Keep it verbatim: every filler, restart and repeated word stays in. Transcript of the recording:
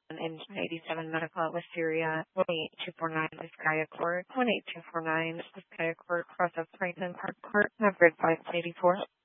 in eighty-seven Medical at Wisteria, one eight two four nine Vizcaya Court, one eight two four nine Vizcaya Court, cross of Franklin Park Court, number five eighty-four.